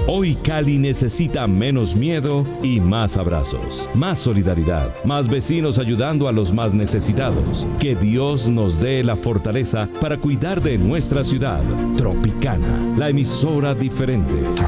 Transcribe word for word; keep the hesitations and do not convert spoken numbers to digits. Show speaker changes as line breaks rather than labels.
Hoy Cali necesita menos miedo y más abrazos, más solidaridad, más vecinos ayudando a los más necesitados. Que Dios nos dé la fortaleza para cuidar de nuestra ciudad. Tropicana, la emisora diferente.